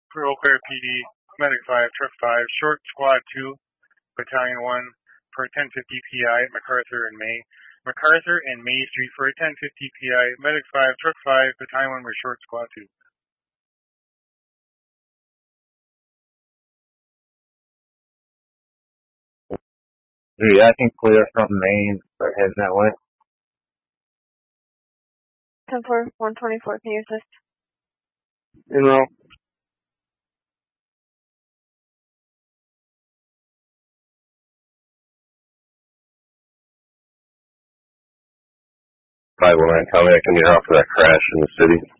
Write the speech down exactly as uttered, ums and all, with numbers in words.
for Eau Claire P D, Medic five, Truck five, Short Squad two, Battalion one, for ten fifty P I at MacArthur and May. MacArthur and May Street for ten fifty P I, Medic five, Truck five, Battalion one with Short Squad two. Yeah, I can clear from Maine, start heading that way. ten four, one twenty-four, can you assist? In row. five one nine, Tommy, I can get off of that crash in the city.